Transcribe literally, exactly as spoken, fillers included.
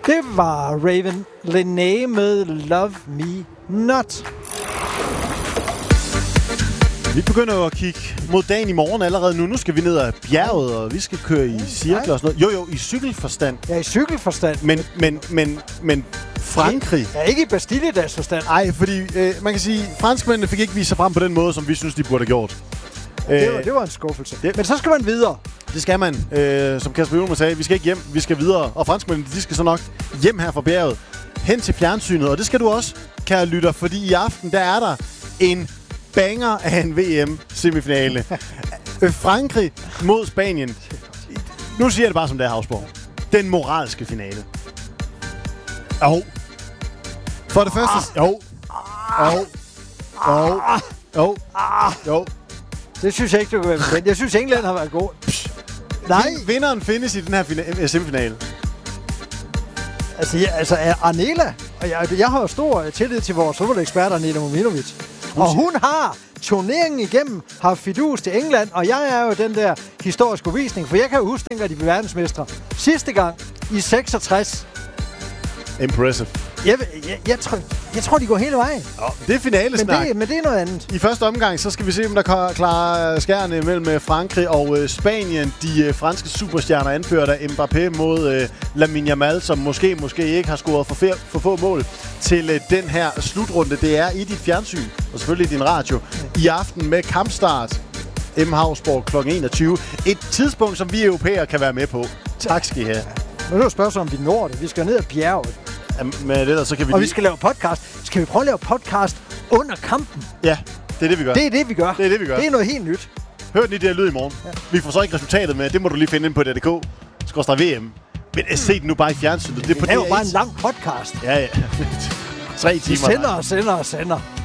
Det var Raven Lené med Love Me Not. Vi begynder at kigge mod dagen i morgen allerede nu. Nu skal vi ned ad bjerget, og vi skal køre i cirkler og sådan noget. Jo, jo, i cykelforstand. Ja, i cykelforstand. Men, men, men, men Frankrig... Ja, ikke i Bastilledags forstand. Nej, fordi øh, man kan sige, franskmændene fik ikke vist sig frem på den måde, som vi synes, de burde have gjort. Det var, det var en skuffelse. Det, men så skal man videre. Det skal man. Øh, som Kasper Hjulmand sagde, vi skal ikke hjem, vi skal videre. Og franskmændene, de skal så nok hjem her fra bjerget, hen til fjernsynet. Og det skal du også, kære lytter, fordi i aften, der er der en banger af en V M-semifinale. Frankrig mod Spanien. Nu siger jeg det bare som det er, Havsborg. Den moralske finale. Jo. For det første... Jo. Jo. Jo. Jo. Jo. Det synes jeg ikke, du kan være med. Jeg synes, England har været god. Nej. Vinderen findes i den her fina- semifinale. Altså, ja, altså Arnela, og jeg, jeg har jo stor tillid til vores fodboldekspert, Arnela Mominovic. Og hun har turneringen igennem, har fidus til England, og jeg er jo den der historiske uvisning, for jeg kan jo huske, at de blev verdensmestre sidste gang i seksogtres. Impressive. Jeg, jeg, jeg, tror, jeg tror, de går hele vejen. Oh, det er finalesnak. Men det, men det er noget andet. I første omgang, så skal vi se, om der klarer skærene mellem Frankrig og øh, Spanien. De øh, franske superstjerner anført af Mbappé mod øh, Lamine Yamal, som måske, måske ikke har scoret for, fer- for få mål til øh, den her slutrunde. Det er i dit fjernsyn, og selvfølgelig i din radio, i aften med kampstart. M. Havsborg klokken enogtyve. Et tidspunkt, som vi europæere kan være med på. Tak skal I have. Nu er det spørgsmål, om vi når det. Vi skal ned ad bjerget. Men det der, så kan vi og lige... vi skal lave podcast. Skal vi prøve at lave podcast under kampen? Ja, det er det, vi gør. Det er det, vi gør. Det er det, vi gør. Det er noget helt nyt. Hør den i det her lyd i morgen. Ja. Vi får så ikke resultatet med. Det må du lige finde ind på D D K. Skråstrej V M. Men se den nu bare i fjernsynet. Det er på det er jo bare en lang podcast. Ja, ja. Tre timer. Vi sender og sender og sender.